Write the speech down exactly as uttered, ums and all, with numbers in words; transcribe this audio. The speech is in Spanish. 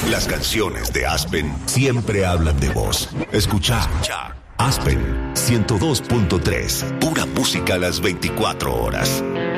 Las canciones de Aspen siempre hablan de vos. Escuchá. Aspen ciento dos punto tres. Pura música a las veinticuatro horas.